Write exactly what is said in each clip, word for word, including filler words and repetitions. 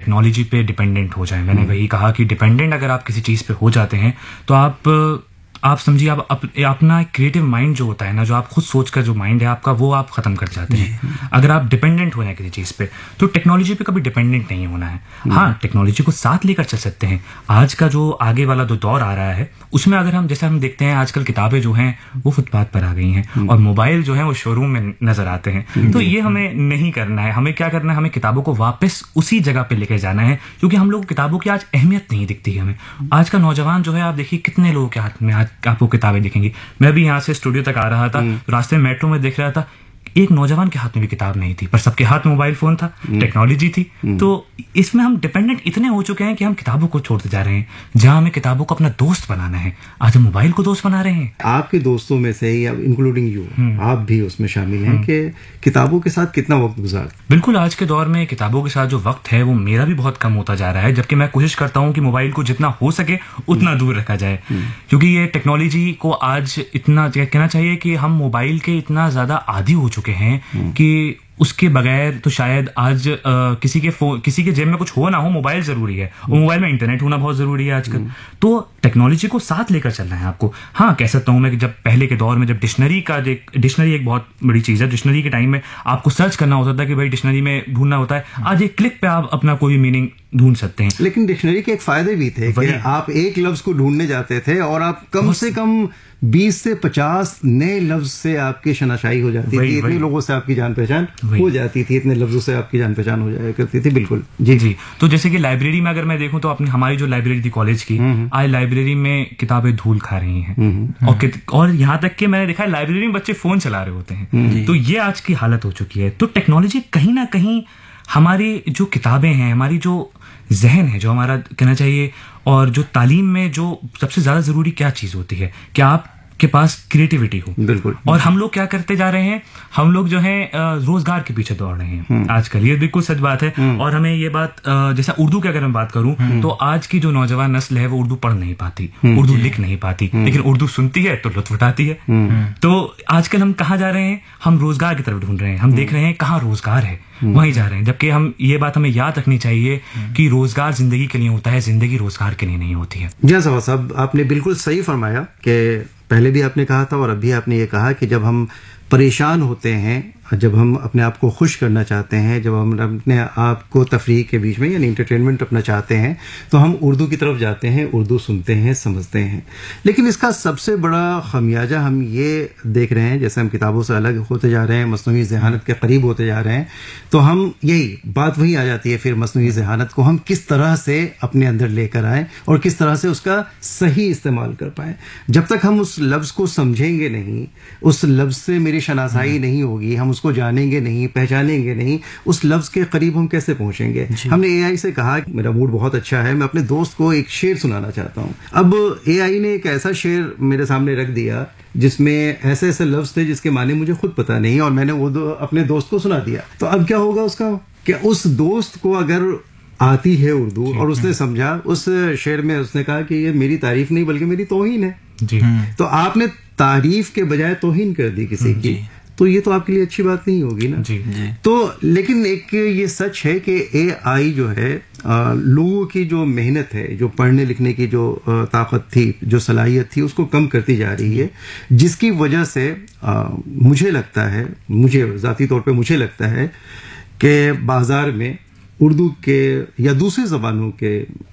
Technology पे dependent हो जाएं। मैंने वही कहा कि डिपेंडेंट अगर आप किसी चीज़ पे हो जाते हैं तो आप आप समझिए आप अप, अपना क्रिएटिव माइंड जो होता है ना, जो आप खुद सोच कर जो माइंड है आपका, वो आप खत्म कर जाते हैं अगर आप डिपेंडेंट हो जाए किसी चीज़ पे। तो टेक्नोलॉजी पे कभी डिपेंडेंट नहीं होना है। हाँ, टेक्नोलॉजी को साथ लेकर चल सकते हैं। आज का जो आगे वाला जो दौर आ रहा है उसमें अगर हम जैसे हम देखते हैं आजकल किताबें जो हैं वो फुटपाथ पर आ गई हैं और मोबाइल जो है वो शोरूम में नजर आते हैं। तो ये हमें नहीं करना है। हमें क्या करना है, हमें किताबों को वापस उसी जगह पे लेकर जाना है, क्योंकि हम लोग किताबों की आज अहमियत नहीं दिखती है हमें। आज का नौजवान जो है, आप देखिए कितने लोगों के हाथ में आज आपको किताबें दिखेंगी। मैं भी यहाँ से स्टूडियो तक आ रहा था, रास्ते में मेट्रो में देख रहा था, एक नौजवान के हाथ में भी किताब नहीं थी, पर सबके हाथ में मोबाइल फोन था, टेक्नोलॉजी थी। तो इसमें हम डिपेंडेंट इतने हो चुके हैं कि हम किताबों को छोड़ते जा रहे हैं। जहां हमें किताबों को अपना दोस्त बनाना है, आज हम मोबाइल को दोस्त बना रहे हैं। आपके दोस्तों में से, या इंक्लूडिंग यू, आप भी उसमें शामिल हैं कि किताबों के साथ कितना वक्त गुजार? बिल्कुल, आज के दौर में किताबों के साथ जो वक्त है वो मेरा भी बहुत कम होता जा रहा है, जबकि मैं कोशिश करता हूँ कि मोबाइल को जितना हो सके उतना दूर रखा जाए, क्योंकि ये टेक्नोलॉजी को आज इतना कहना चाहिए कि हम मोबाइल के इतना ज्यादा आदी हो चुके हैं कि उसके बगैर तो शायद आज आ, किसी के फोन किसी के जेब में कुछ हो ना हो, मोबाइल जरूरी है और मोबाइल में इंटरनेट होना बहुत जरूरी है आजकल। तो टेक्नोलॉजी को साथ लेकर चलना है आपको। हाँ, कह सकता हूं मैं कि जब पहले के दौर में जब डिक्शनरी का डिक्शनरी एक बहुत बड़ी चीज है, डिक्शनरी के टाइम में आपको सर्च करना होता था कि भाई डिक्शनरी में ढूंढना होता है, आज एक क्लिक पे आप अपना कोई मीनिंग ढूंढ सकते हैं। लेकिन डिक्शनरी के एक फायदे भी थे कि आप एक लफ्ज को ढूंढने जाते थे और आप कम से कम बीस से पचास नए लफ्ज से आपकी शनाशाई हो जाती थी, इतने लोगों से आपकी जान पहचान हो जाती थी, इतने लफ्जों से आपकी जान पहचान हो जाया करती थी। बिल्कुल जी जी। तो जैसे कि लाइब्रेरी में अगर मैं देखूं तो अपनी हमारी जो लाइब्रेरी थी कॉलेज की, आज लाइब्रेरी में किताबें धूल खा रही हैं और और यहाँ तक कि मैंने देखा है लाइब्रेरी में बच्चे फोन चला रहे होते हैं। तो ये आज की हालत हो चुकी है। तो टेक्नोलॉजी कहीं ना कहीं हमारी जो किताबें हैं, हमारी जो जहन है, जो हमारा कहना चाहिए, और जो तालीम में जो सबसे ज्यादा जरूरी क्या चीज होती है कि आप के पास क्रिएटिविटी हो। बिल्कुल। और हम लोग क्या करते जा रहे हैं, हम लोग जो है रोजगार के पीछे दौड़ रहे हैं आजकल। ये बिल्कुल सच बात है। और हमें ये बात, जैसा उर्दू की अगर मैं बात करूं तो आज की जो नौजवान नस्ल है वो उर्दू पढ़ नहीं पाती, उर्दू लिख नहीं पाती, लेकिन उर्दू सुनती है तो लुत्फ उठाती है। तो आजकल हम कहाँ जा रहे हैं, हम रोजगार की तरफ ढूंढ रहे हैं। हम देख रहे हैं कहाँ रोजगार है, वहीं जा रहे हैं। जबकि हम ये बात हमें याद रखनी चाहिए कि रोजगार जिंदगी के लिए होता है, जिंदगी रोजगार के लिए नहीं होती है। जी सवाद साहब, आपने बिल्कुल सही फरमाया कि पहले भी आपने कहा था और अभी आपने ये कहा कि जब हम परेशान होते हैं, जब हम अपने आप को खुश करना चाहते हैं, जब हम अपने आप को तफरीह के बीच में यानी इंटरटेनमेंट अपना चाहते हैं, तो हम उर्दू की तरफ जाते हैं, उर्दू सुनते हैं, समझते हैं। लेकिन इसका सबसे बड़ा खमियाजा हम ये देख रहे हैं, जैसे हम किताबों से अलग होते जा रहे हैं, मसनूई ज़हानत के करीब होते जा रहे हैं, तो हम यही बात वही आ जाती है फिर मसनूई ज़हानत को हम किस तरह से अपने अंदर लेकर आएँ और किस तरह से उसका सही इस्तेमाल कर पाएँ। जब तक हम उस लफ्ज़ को समझेंगे नहीं, उस लफ्ज़ से मेरी शनासाई नहीं होगी, हम उसको जानेंगे नहीं, पहचानेंगे नहीं, उस लफ्ज के करीब हम कैसे पहुंचेंगे। हमने एआई से कहा मेरा मूड बहुत अच्छा है, मैं अपने दोस्त को एक शेर सुनाना चाहता हूं। अब एआई ने एक ऐसा शेर मेरे सामने रख दिया जिसमें ऐसे ऐसे लफ्ज थे जिसके माने मुझे खुद पता नहीं, और मैंने वो दो अपने दोस्त को सुना दिया। तो अब क्या होगा उसका, कि उस दोस्त को अगर आती है उर्दू और उसने समझा, उस शेर में उसने कहा कि ये मेरी तारीफ नहीं बल्कि मेरी तौहीन है जी। तो आपने तारीफ के बजाय तौहीन कर दी किसी की, तो ये तो आपके लिए अच्छी बात नहीं होगी ना जी, जी। तो लेकिन एक ये सच है कि एआई जो है आ, लोगों की जो मेहनत है, जो पढ़ने लिखने की जो आ, ताकत थी, जो सलाहियत थी, उसको कम करती जा रही है, जिसकी वजह से आ, मुझे लगता है, मुझे ज़ाती तौर पे मुझे लगता है कि बाजार में उर्दू के या दूसरी ज़बानों के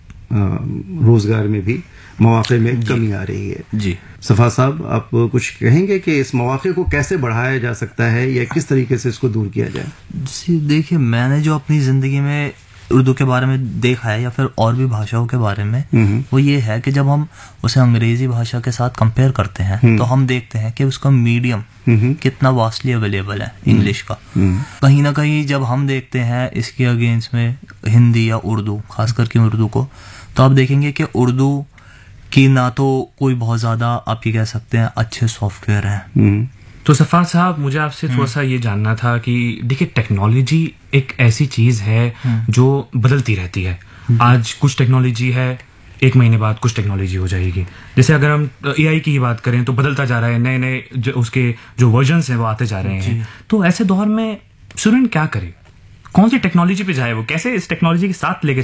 रोज़गार में भी मौक़े में कमी आ रही है जी। सफ़ा साहब, आप कुछ कहेंगे कि इस मौक़े को कैसे बढ़ाया जा सकता है या किस तरीके से इसको दूर किया जाए? जी देखिए, मैंने जो अपनी ज़िंदगी में उर्दू के बारे में देखा है या फिर और भी भाषाओं के बारे में, वो ये है कि जब हम उसे अंग्रेजी भाषा के साथ कंपेयर करते हैं तो हम देखते हैं कि उसका मीडियम कितना वास्टली अवेलेबल है इंग्लिश का। कहीं ना कहीं जब हम देखते हैं इसके अगेंस्ट में हिंदी या उर्दू, खासकर की उर्दू को, तो आप देखेंगे कि उर्दू की ना तो कोई बहुत ज्यादा आप ये कह सकते हैं अच्छे सॉफ्टवेयर हैं। तो सफ़ा साहब, मुझे आपसे थोड़ा सा ये जानना था कि देखिए, टेक्नोलॉजी एक ऐसी चीज है जो बदलती रहती है। आज कुछ टेक्नोलॉजी है, एक महीने बाद कुछ टेक्नोलॉजी हो जाएगी। जैसे अगर हम एआई की ही बात करें तो बदलता जा रहा है, नए नए जो उसके जो वर्जन्स हैं वो आते जा रहे हैं। तो ऐसे दौर में स्टूडेंट क्या करे, कौन सी टेक्नोलॉजी पे जाए, वो कैसे इस टेक्नोलॉजी के साथ लेके